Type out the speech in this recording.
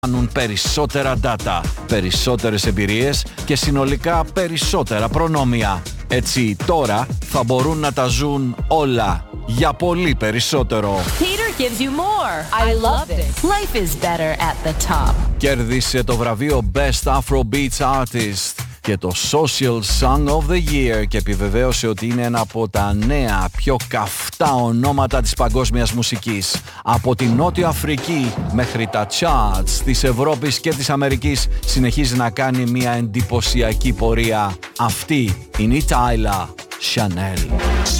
κάνουν περισσότερα data, περισσότερες εμπειρίες και συνολικά περισσότερα προνόμια. Έτσι τώρα θα μπορούν να τα ζουν όλα για πολύ περισσότερο. Peter gives you more. I love this. Life is better at the top. Κέρδισε το βραβείο Best Afrobeats Artist και το Social Song of the Year και επιβεβαίωσε ότι είναι ένα από τα νέα πιο καυτά ονόματα της παγκόσμιας μουσικής. Από τη Νότια Αφρική μέχρι τα charts της Ευρώπης και της Αμερικής συνεχίζει να κάνει μια εντυπωσιακή πορεία. Αυτή είναι η Tyla Chanel.